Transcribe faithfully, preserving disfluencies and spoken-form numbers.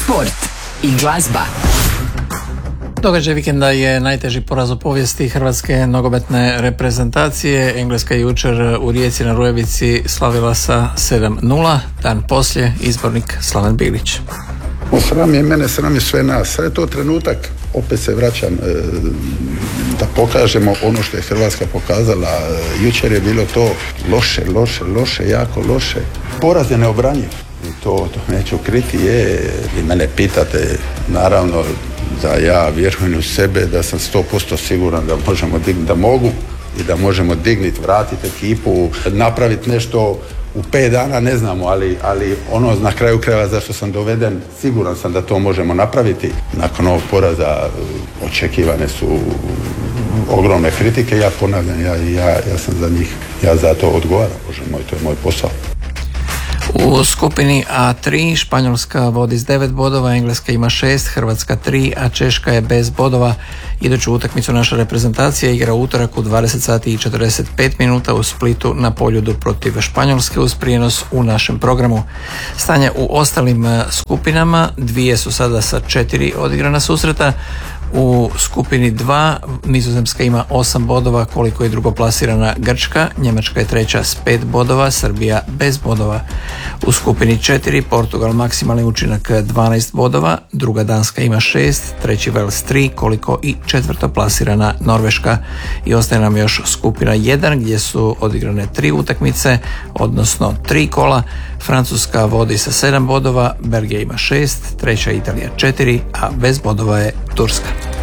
sport i glazba. Događaj vikenda je najteži poraz u povijesti hrvatske nogometne reprezentacije. Engleska je jučer u Rijeci na Rujevici slavila sa sedam nula. Dan poslije izbornik Slaven Bilić. Sram je mene, sram je sve nas. Sad je to trenutak, opet se vraćam, e, da pokažemo ono što je Hrvatska pokazala. E, jučer je bilo to loše, loše, loše, jako loše. Poraz je neobranjiv. I to, to neću kriti. Je, vi mene pitate, naravno, da ja vjerujem u sebe, da sam sto posto siguran da možemo dignuti, da mogu i da možemo dignuti, vratiti ekipu, napraviti nešto u pet dana, ne znamo, ali, ali ono na kraju krajeva zašto sam doveden, siguran sam da to možemo napraviti. Nakon ovog poraza očekivane su ogromne kritike, ja ponavljam, ja, ja, ja sam za njih, ja za to odgovaram, Bože moj, to je moj posao. U skupini A tri Španjolska vodi s devet bodova, Engleska ima šest, Hrvatska tri, a Češka je bez bodova. Iduću utakmicu naša reprezentacija igra u utorak u dvadeset sati i četrdeset pet minuta u Splitu na Poljudu protiv Španjolske uz prijenos u našem programu. Stanje u ostalim skupinama, dvije su sada sa četiri odigrana susreta. U skupini dva Nizozemska ima osam bodova, koliko je drugoplasirana Grčka, Njemačka je treća s pet bodova, Srbija bez bodova. U skupini četiri Portugal maksimalni učinak dvanaest bodova, druga Danska ima šest, treći Wales tri, koliko i četvrtoplasirana Norveška. I ostaje nam još skupina jedan gdje su odigrane tri utakmice, odnosno tri kola. Francuska vodi sa sedam bodova, Belgija ima šest, treća Italija četiri, a bez bodova je Turska.